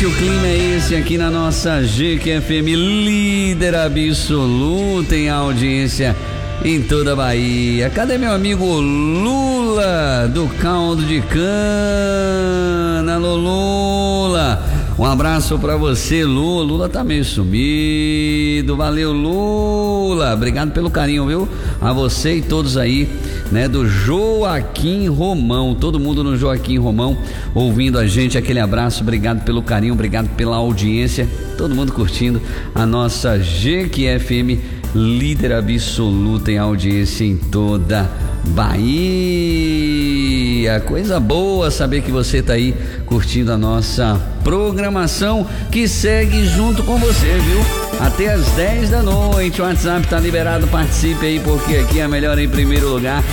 o clima é esse aqui na nossa GQFM, líder absoluta em audiência em toda a Bahia. Cadê meu amigo Lula do caldo de cana? Alô, Lula, um abraço pra você, Lula. Lula tá meio sumido. Valeu, Lula, obrigado pelo carinho, viu? A você e todos aí, né, do Joaquim Romão, todo mundo no Joaquim Romão ouvindo a gente, aquele abraço, obrigado pelo carinho, obrigado pela audiência, todo mundo curtindo a nossa GQFM, líder absoluta em audiência em toda Bahia. Coisa boa saber que você tá aí curtindo a nossa programação, que segue junto com você, viu? Até às 10 da noite, o WhatsApp tá liberado, participe aí, porque aqui é melhor em primeiro lugar.